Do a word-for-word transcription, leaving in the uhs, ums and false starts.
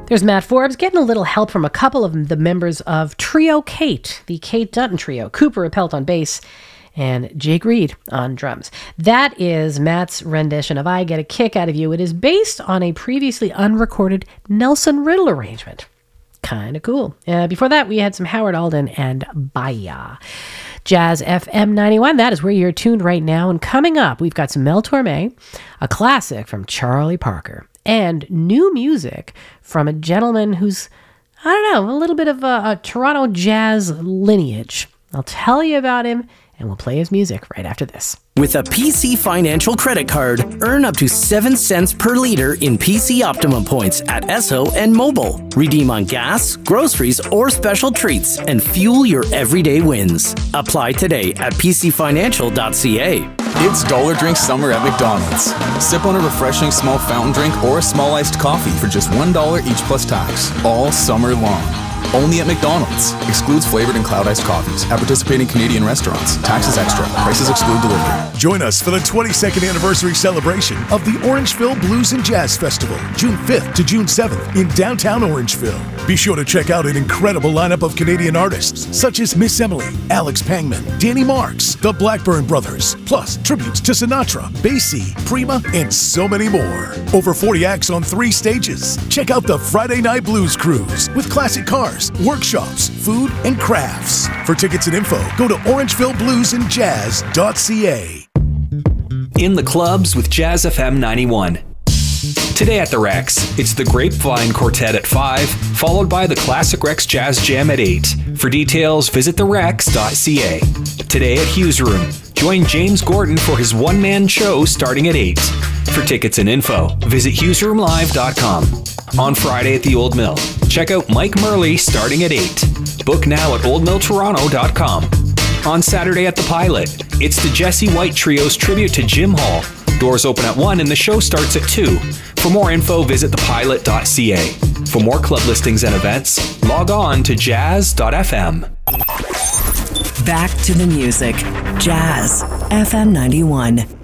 There's Matt Forbes getting a little help from a couple of the members of Trio Kate, the Kate Dutton Trio. Cooper Appelt on bass and Jake Reed on drums. That is Matt's rendition of I Get a Kick Out of You. It is based on a previously unrecorded Nelson Riddle arrangement. Kind of cool. Uh, before that, we had some Howard Alden and Baya. Jazz F M ninety-one, that is where you're tuned right now. And coming up, we've got some Mel Torme, a classic from Charlie Parker, and new music from a gentleman who's, I don't know, a little bit of a, a Toronto jazz lineage. I'll tell you about him, and we'll play his music right after this. With a P C Financial credit card, earn up to seven cents per liter in P C Optimum points at Esso and Mobile. Redeem on gas, groceries, or special treats and fuel your everyday wins. Apply today at p c financial dot c a. It's Dollar Drink Summer at McDonald's. Sip on a refreshing small fountain drink or a small iced coffee for just one dollar each plus tax, all summer long. Only at McDonald's. Excludes flavored and cloud iced coffees. At participating Canadian restaurants. Taxes extra. Prices exclude delivery. Join us for the twenty-second anniversary celebration of the Orangeville Blues and Jazz Festival, June fifth to June seventh in downtown Orangeville. Be sure to check out an incredible lineup of Canadian artists such as Miss Emily, Alex Pangman, Danny Marks, the Blackburn Brothers, plus tributes to Sinatra, Basie, Prima, and so many more. Over forty acts on three stages. Check out the Friday Night Blues Cruise with classic cars, workshops, food, and crafts. For tickets and info, go to orangeville blues and jazz dot c a. In the clubs with Jazz F M ninety-one. Today at the Rex, it's the Grapevine Quartet at five, followed by the Classic Rex Jazz Jam at eight. For details, visit the rex dot c a. Today at Hughes Room, join James Gordon for his one-man show starting at eight. For tickets and info, visit hughes room live dot com. On Friday at the Old Mill, check out Mike Murley starting at eight. Book now at old mill toronto dot com. On Saturday at the Pilot, it's the Jesse White Trio's tribute to Jim Hall. Doors open at one and the show starts at two. For more info, visit the pilot dot c a. For more club listings and events, log on to jazz dot f m. Back to the music. Jazz F M ninety-one.